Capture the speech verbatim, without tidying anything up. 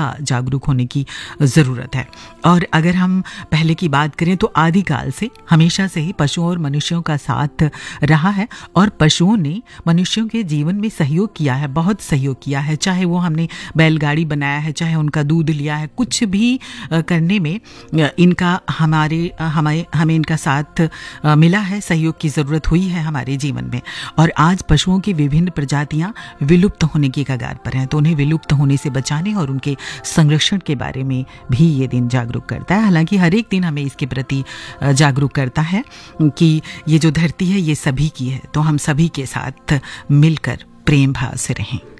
जागरूक होने की ज़रूरत है। और अगर हम पहले की बात करें तो आदिकाल से हमेशा से ही पशुओं और मनुष्यों का साथ रहा है और पशुओं ने मनुष्यों के जीवन में सहयोग किया है, बहुत सहयोग किया है। चाहे वो हमने बैलगाड़ी बनाया है, चाहे उनका दूध लिया है, कुछ भी करने में इनका हमारे हमें हमें इनका साथ मिला है, सहयोग की ज़रूरत हुई है हमारे जीवन में। और आज पशुओं की विभिन्न प्रजातियां विलुप्त होने की कगार पर हैं, तो उन्हें विलुप्त होने से बचाने और उनके संरक्षण के बारे में भी ये दिन जागरूक करता है। हालांकि हर एक दिन हमें इसके प्रति जागरूक करता है कि ये जो धरती है ये सभी की है, तो हम सभी के साथ मिलकर प्रेम भाव से रहें।